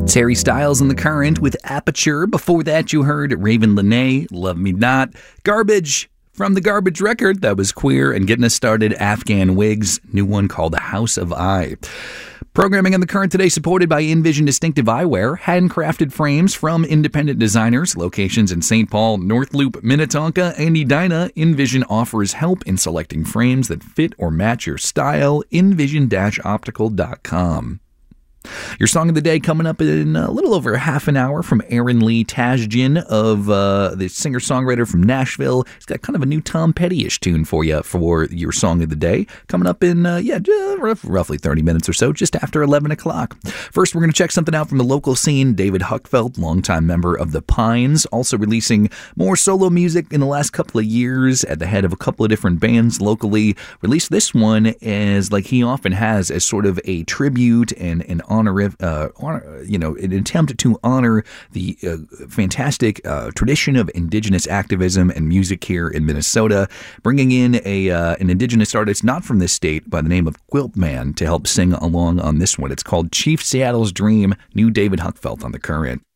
Harry Styles in The Current with Aperture. Before that, you heard Raven Lenae, Love Me Not. Garbage from the Garbage record, that was Queer. And getting us started, Afghan Wigs, new one called The House of I. Programming on The Current today supported by Envision Distinctive Eyewear, handcrafted frames from independent designers, locations in St. Paul, North Loop, Minnetonka, and Edina. Envision offers help in selecting frames that fit or match your style. Envision-optical.com. Your song of the day coming up in a little over half an hour from Aaron Lee Tasjian of the singer-songwriter from Nashville. He's got kind of a new Tom Petty-ish tune for you for your song of the day. Coming up in, roughly 30 minutes or so, just after 11 o'clock. First, we're going to check something out from the local scene. David Huckfeld, longtime member of The Pines, also releasing more solo music in the last couple of years at the head of a couple of different bands locally. Released this one as, like he often has, as sort of a tribute and an an attempt to honor the fantastic tradition of indigenous activism and music here in Minnesota, bringing in an indigenous artist not from this state by the name of Quiltman to help sing along on this one. It's called Chief Seattle's Dream, new David Huckfeld on The Current.